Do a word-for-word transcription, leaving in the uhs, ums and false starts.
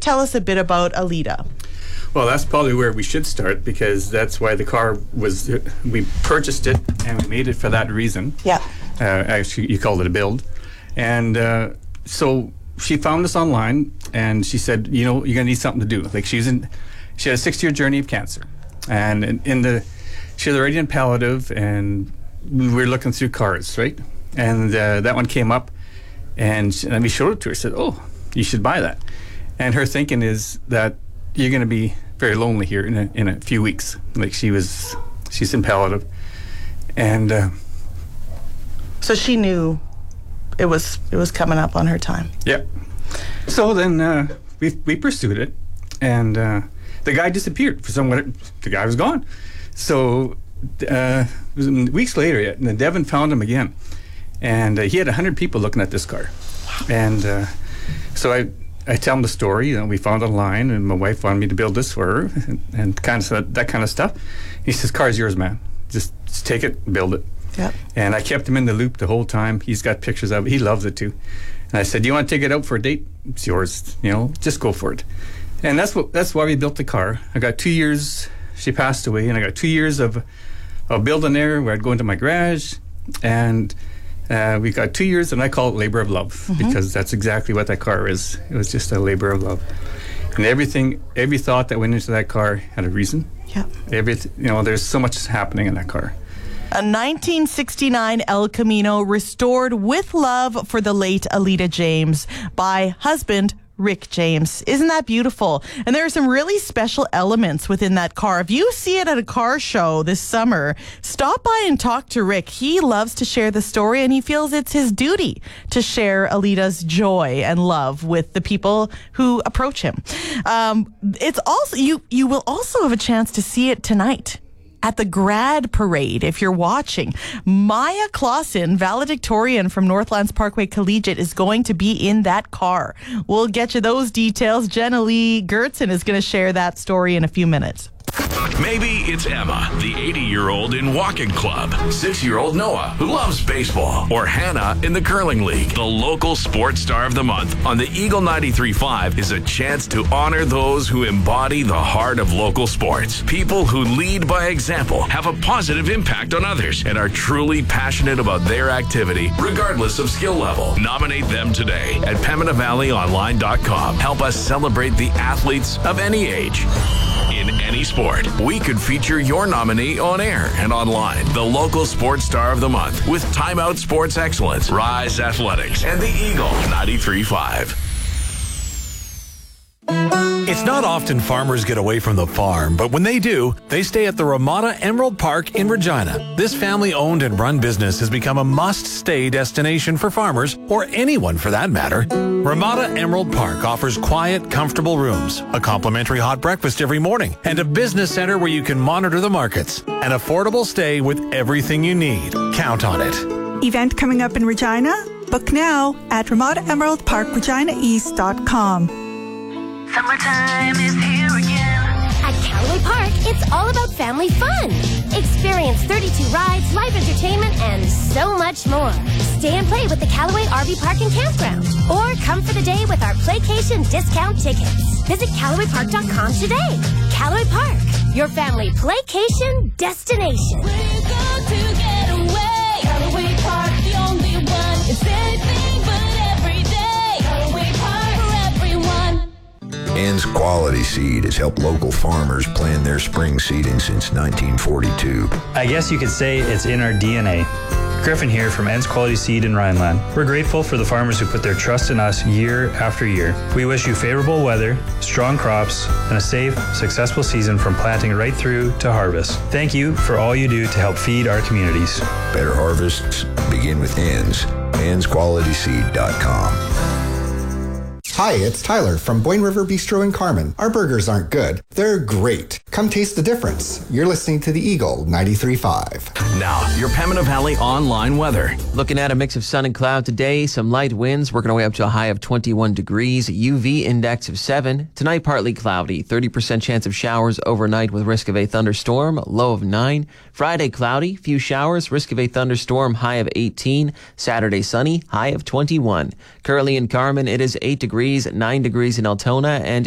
tell us a bit about Alita? Well, that's probably where we should start, because that's why the car was, we purchased it and we made it for that reason. Yeah. Uh, actually, you called it a build. And uh, so she found us online and she said, you know, you're going to need something to do. Like she's in, she had a six-year journey of cancer. And in, in the, she was already in palliative, and we were looking through cars, right? And uh, that one came up, and, she, and we showed it to her. Said, oh, you should buy that. And her thinking is that you're going to be very lonely here in a, in a few weeks. Like she was, she's in palliative. And uh, so she knew it was it was coming up on her time. Yeah. So then uh, we we pursued it, and uh, the guy disappeared. For some reason, the guy was gone. So uh, it was weeks later, yet, and then Devin found him again, and uh, he had a hundred people looking at this car. Wow. And uh, so I. I tell him the story, you know, we found online, and my wife wanted me to build this for her, and, and kind of that kind of stuff. He says, "Car's yours, man. Just, just take it and build it." Yep. And I kept him in the loop the whole time. He's got pictures of it. He loves it too. And I said, "Do you want to take it out for a date? It's yours. You know, just go for it." And that's what that's why we built the car. I got two years. She passed away, and I got two years of of building there, where I'd go into my garage, and Uh, we got two years, and I call it labor of love, mm-hmm. because that's exactly what that car is. It was just a labor of love, and everything, every thought that went into that car had a reason. Yeah. Every, you know, there's so much happening in that car. A nineteen sixty-nine El Camino restored with love for the late Alita James by husband Rick James. Isn't that beautiful? And there are some really special elements within that car. If you see it at a car show this summer, stop by and talk to Rick. He loves to share the story, and he feels it's his duty to share Alita's joy and love with the people who approach him. Um, it's also you. You will also have a chance to see it tonight at the grad parade, if you're watching. Maya Clausen, valedictorian from Northlands Parkway Collegiate, is going to be in that car. We'll get you those details. Jenna Lee Gertzen is going to share that story in a few minutes. Maybe it's Emma, the eighty-year-old in walking club, six-year-old Noah, who loves baseball, or Hannah in the curling league. The local sports star of the month on the Eagle ninety-three point five is a chance to honor those who embody the heart of local sports. People who lead by example, have a positive impact on others, and are truly passionate about their activity, regardless of skill level. Nominate them today at Pembina Valley Online dot com. Help us celebrate the athletes of any age. In any sport, we could feature your nominee on air and online. The local sports star of the month with Time Out Sports Excellence, Rise Athletics, and the Eagle ninety-three point five. It's not often farmers get away from the farm, but when they do, they stay at the Ramada Emerald Park in Regina. This family-owned and run business has become a must-stay destination for farmers, or anyone for that matter. Ramada Emerald Park offers quiet, comfortable rooms, a complimentary hot breakfast every morning, and a business center where you can monitor the markets. An affordable stay with everything you need. Count on it. Event coming up in Regina? Book now at Ramada Emerald Park Regina East dot com. Summertime is here again. At Callaway Park, it's all about family fun. Experience thirty-two rides, live entertainment, and so much more. Stay and play with the Callaway R V Park and Campground. Or come for the day with our Playcation discount tickets. Visit Callaway Park dot com today. Callaway Park, your family playcation destination. We're going to get away. Callaway Park, the only one. It's anything but every day. Callaway Park for everyone. Ann's Quality Seed has helped local farmers plan their spring seeding since nineteen forty-two. I guess you could say it's in our D N A. Griffin here from Ann's Quality Seed in Rhineland. We're grateful for the farmers who put their trust in us year after year. We wish you favorable weather, strong crops, and a safe, successful season from planting right through to harvest. Thank you for all you do to help feed our communities. Better harvests begin with Ann's. Ann's Quality Seed dot com. Hi, it's Tyler from Boyne River Bistro in Carman. Our burgers aren't good. They're great. Come taste the difference. You're listening to the Eagle ninety-three point five. Now, your Pembina Valley online weather. Looking at a mix of sun and cloud today, some light winds working our way up to a high of twenty-one degrees, U V index of seven. Tonight, partly cloudy, thirty percent chance of showers overnight with risk of a thunderstorm, low of nine. Friday, cloudy, few showers, risk of a thunderstorm, high of eighteen. Saturday, sunny, high of twenty-one. Currently in Carman, it is eight degrees, nine degrees in Altona, and